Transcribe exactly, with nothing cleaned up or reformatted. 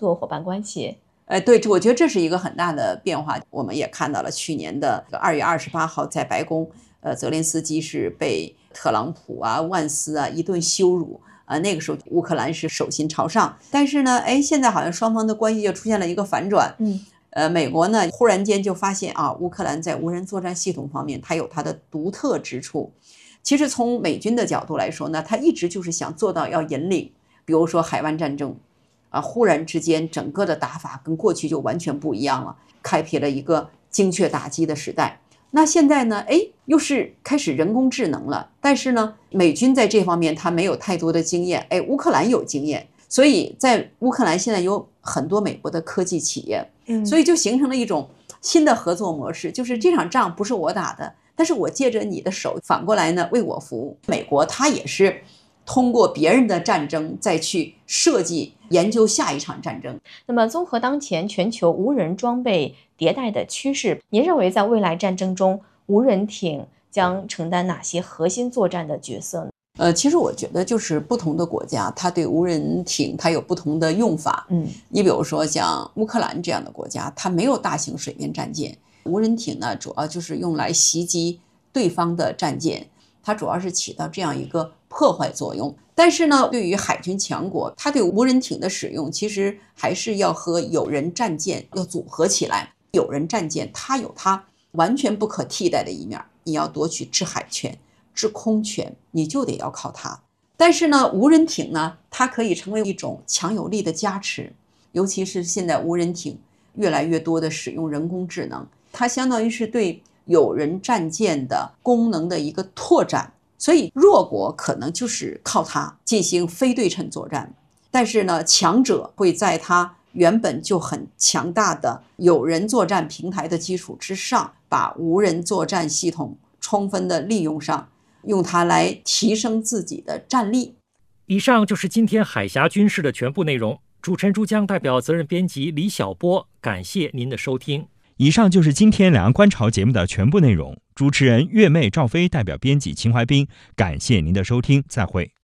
作伙伴关系。 呃，对，我觉得这是一个很大的变化。我们也看到了去年的二月二十八号在白宫，呃，泽连斯基是被特朗普啊、万斯啊一顿羞辱。呃，那个时候乌克兰是手心朝上，但是呢，哎，现在好像双方的关系又出现了一个反转。 嗯， 呃，美国呢忽然间就发现啊，乌克兰在无人作战系统方面它有它的独特之处。其实从美军的角度来说呢，他一直就是想做到要引领，比如说海湾战争，啊，忽然之间整个的打法跟过去就完全不一样了，开辟了一个精确打击的时代。那现在呢，哎，又是开始人工智能了，但是呢，美军在这方面他没有太多的经验，哎，乌克兰有经验，所以在乌克兰现在有很多美国的科技企业， 嗯， 所以就形成了一种新的合作模式，就是这场仗不是我打的，但是我借着你的手，反过来呢为我服务。美国它也是通过别人的战争再去设计研究下一场战争。 那么综合当前全球无人装备迭代的趋势，您认为在未来战争中，无人艇将承担哪些核心作战的角色呢？ 呃，其实我觉得就是不同的国家，它对无人艇它有不同的用法。 嗯， 你比如说像乌克兰这样的国家，它没有大型水面战舰，无人艇呢主要就是用来袭击对方的战舰，它主要是起到这样一个破坏作用。但是呢，对于海军强国，它对无人艇的使用其实还是要和有人战舰要组合起来。有人战舰它有它完全不可替代的一面，你要夺取制海权、制空权，你就得要靠它。但是呢，无人艇呢，它可以成为一种强有力的加持，尤其是现在无人艇越来越多的使用人工智能，它相当于是对有人战舰的功能的一个拓展。所以弱国可能就是靠它进行非对称作战，但是呢，强者会在它原本就很强大的有人作战平台的基础之上，把无人作战系统充分的利用上，用它来提升自己的战力。 以上就是今天海峡军事的全部内容。主持人朱江代表责任编辑李晓波，感谢您的收听。 以上就是今天两岸观潮节目的全部内容。主持人月妹赵飞代表编辑秦怀斌，感谢您的收听，再会。